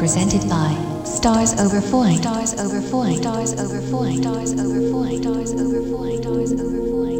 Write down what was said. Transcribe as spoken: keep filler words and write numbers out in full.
presented by Stars Over Foyne. Stars Over Foyne. Stars Over Foyne. Stars Over Foyne. Stars Over Foyne. Stars Over Foyne.